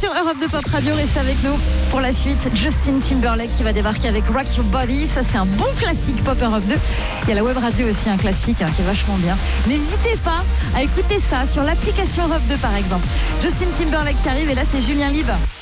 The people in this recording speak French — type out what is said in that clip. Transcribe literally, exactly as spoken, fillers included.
sur Europe deux Pop Radio. Reste avec nous pour la suite. Justin Timberlake qui va débarquer avec Rock Your Body. Ça, c'est un bon classique Pop Europe deux. Il y a la web radio aussi, un classique hein, qui est vachement bien. N'hésitez pas à écouter ça sur l'application Europe deux par exemple. Justin Timberlake qui arrive et là, c'est Julien Libre.